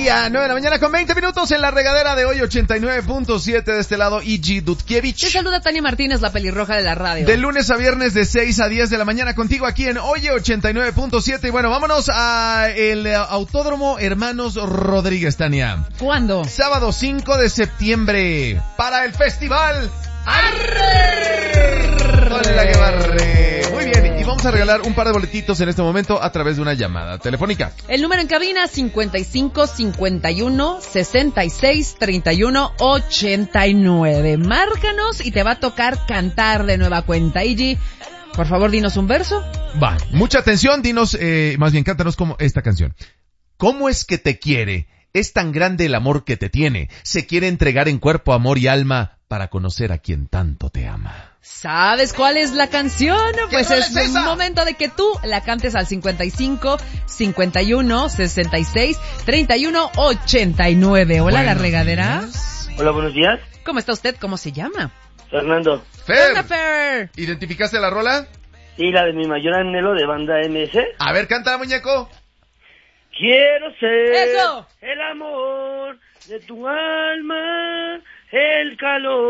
día, 9 de la mañana con 20 minutos en la regadera de hoy, 89.7 de este lado, Igi Dudkiewicz. Te saluda Tania Martínez, la pelirroja de la radio. De lunes a viernes de 6 a 10 de la mañana contigo aquí en Oye 89.7. Y bueno, vámonos a el Autódromo Hermanos Rodríguez, Tania. ¿Cuándo? Sábado 5 de septiembre para el festival ¡Arre! Hola, que barre. Muy bien, y vamos a regalar un par de boletitos en este momento a través de una llamada telefónica. El número en cabina 55 51 66 31 89. Márcanos y te va a tocar cantar de nueva cuenta. Igi, por favor, dinos un verso. Va, mucha atención, dinos, más bien cántanos como esta canción. ¿Cómo es que te quiere? Es tan grande el amor que te tiene. Se quiere entregar en cuerpo, amor y alma para conocer a quien tanto te ama. ¿Sabes cuál es la canción? Pues es el esa? momento de que tú la cantes al 55 51 66 31 89. Hola, La Regadera. Días. Hola, buenos días. ¿Cómo está usted? ¿Cómo se llama? Fernando. Hola, Fer, Fer. ¿identificaste la rola? Sí, la de mi mayor anhelo de banda MS. A ver, cántala, muñeco. Quiero ser ¡Eso! el amor de tu alma, el calor